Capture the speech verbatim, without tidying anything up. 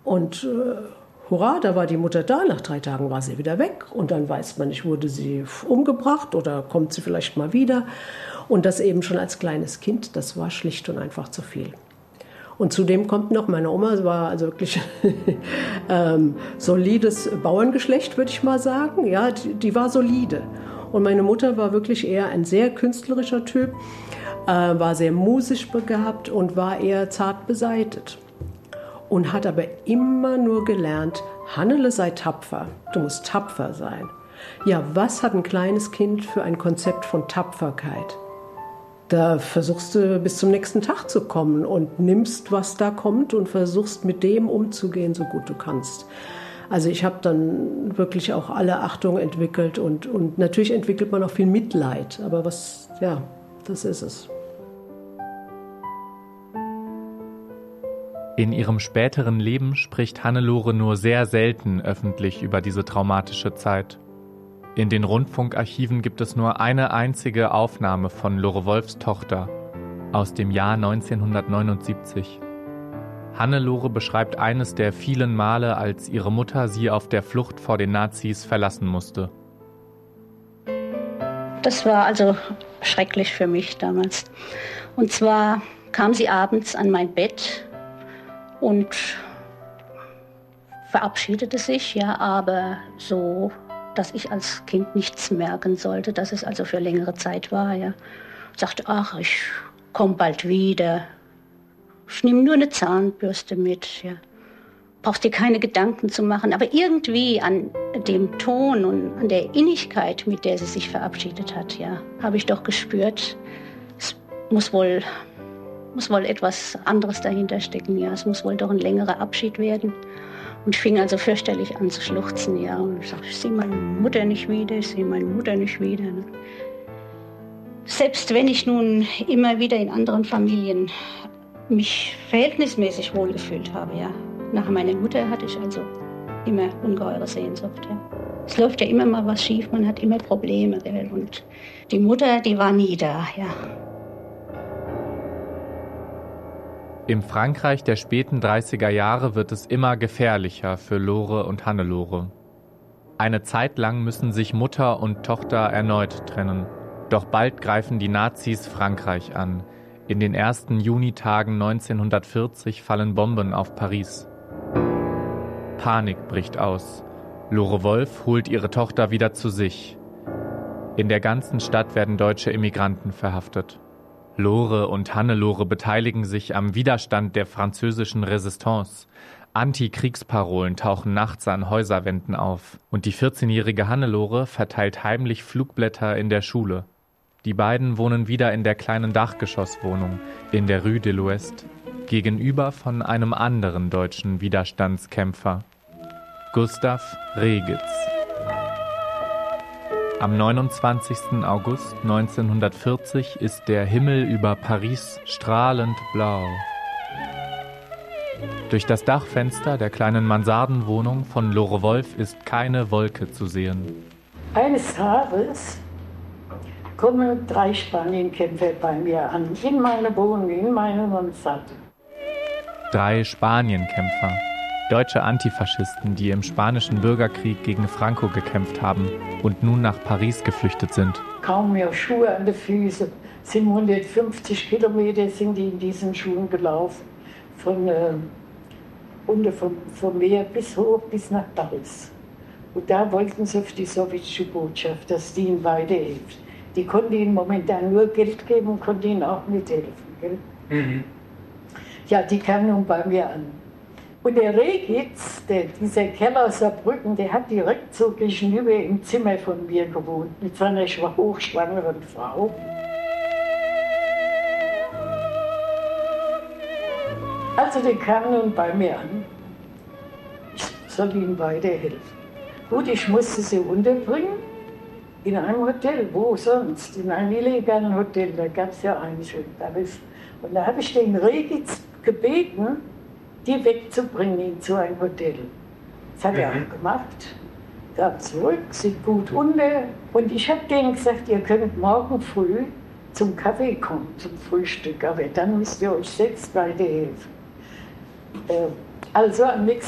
Und äh, hurra, da war die Mutter da, nach drei Tagen war sie wieder weg. Und dann weiß man nicht, wurde sie umgebracht oder kommt sie vielleicht mal wieder. Und das eben schon als kleines Kind, das war schlicht und einfach zu viel. Und zudem kommt noch, meine Oma war also wirklich ähm, solides Bauerngeschlecht, würde ich mal sagen. Ja, die, die war solide. Und meine Mutter war wirklich eher ein sehr künstlerischer Typ, äh, war sehr musisch begabt und war eher zart beseitet. Und hat aber immer nur gelernt, Hannele, sei tapfer, du musst tapfer sein. Ja, was hat ein kleines Kind für ein Konzept von Tapferkeit? Da versuchst du bis zum nächsten Tag zu kommen und nimmst, was da kommt und versuchst mit dem umzugehen, so gut du kannst. Also ich habe dann wirklich auch alle Achtung entwickelt und, und natürlich entwickelt man auch viel Mitleid. Aber was, ja, das ist es. In ihrem späteren Leben spricht Hannelore nur sehr selten öffentlich über diese traumatische Zeit. In den Rundfunkarchiven gibt es nur eine einzige Aufnahme von Lore Wolfs Tochter aus dem Jahr neunzehnhundertneunundsiebzig. Hannelore beschreibt eines der vielen Male, als ihre Mutter sie auf der Flucht vor den Nazis verlassen musste. Das war also schrecklich für mich damals. Und zwar kam sie abends an mein Bett und verabschiedete sich, ja, aber so, dass ich als Kind nichts merken sollte, dass es also für längere Zeit war, ja. Sagte, ach, ich komme bald wieder. Ich nehme nur eine Zahnbürste mit, ja. Brauchst dir keine Gedanken zu machen. Aber irgendwie an dem Ton und an der Innigkeit, mit der sie sich verabschiedet hat, ja, habe ich doch gespürt, es muss wohl, muss wohl etwas anderes dahinter stecken, ja. Es muss wohl doch ein längerer Abschied werden. Und ich fing also fürchterlich an zu schluchzen, ja. Und ich sagte, ich sehe meine Mutter nicht wieder, ich sehe meine Mutter nicht wieder. Selbst wenn ich nun immer wieder in anderen Familien mich verhältnismäßig wohlgefühlt habe, ja. Nach meiner Mutter hatte ich also immer ungeheure Sehnsucht, ja. Es läuft ja immer mal was schief, man hat immer Probleme, gell. Und die Mutter, die war nie da, ja. Im Frankreich der späten dreißiger Jahre wird es immer gefährlicher für Lore und Hannelore. Eine Zeit lang müssen sich Mutter und Tochter erneut trennen. Doch bald greifen die Nazis Frankreich an. In den ersten Junitagen neunzehnhundertvierzig fallen Bomben auf Paris. Panik bricht aus. Lore Wolf holt ihre Tochter wieder zu sich. In der ganzen Stadt werden deutsche Immigranten verhaftet. Lore und Hannelore beteiligen sich am Widerstand der französischen Resistance. Antikriegsparolen tauchen nachts an Häuserwänden auf. Und die vierzehnjährige Hannelore verteilt heimlich Flugblätter in der Schule. Die beiden wohnen wieder in der kleinen Dachgeschosswohnung in der Rue de l'Ouest, gegenüber von einem anderen deutschen Widerstandskämpfer, Gustav Regitz. Am neunundzwanzigsten August neunzehnhundertvierzig ist der Himmel über Paris strahlend blau. Durch das Dachfenster der kleinen Mansardenwohnung von Lore Wolf ist keine Wolke zu sehen. Eines Tages kommen drei Spanienkämpfer bei mir an, in meine Wohnung, in meine Mansarde. Drei Spanienkämpfer, deutsche Antifaschisten, die im spanischen Bürgerkrieg gegen Franco gekämpft haben und nun nach Paris geflüchtet sind. Kaum mehr Schuhe an den Füßen, sind hundertfünfzig Kilometer sind die in diesen Schuhen gelaufen, von, äh, unten vom, vom Meer bis hoch bis nach Paris. Und da wollten sie auf die sowjetische Botschaft, dass die ihnen weiterhilft. Die konnten ihnen momentan nur Geld geben und konnten ihnen auch mithelfen. Gell? Mhm. Ja, die kamen nun bei mir an. Und der Regitz, der, dieser Keller aus Saarbrücken, der hat direkt so gegenüber im Zimmer von mir gewohnt, mit seiner hochschwangeren Frau. Also die kamen nun bei mir an. Ich soll ihnen weiterhelfen. Gut, ich musste sie unterbringen. In einem Hotel, wo sonst? In einem illegalen Hotel, da gab es ja einen schönen Paris. Und da habe ich den Regitz gebeten, die wegzubringen ihn zu einem Hotel. Das hat er auch gemacht. Gab zurück, sieht gut unter. Und ich habe denen gesagt, ihr könnt morgen früh zum Kaffee kommen, zum Frühstück. Aber dann müsst ihr euch selbst weiterhelfen. Also am nächsten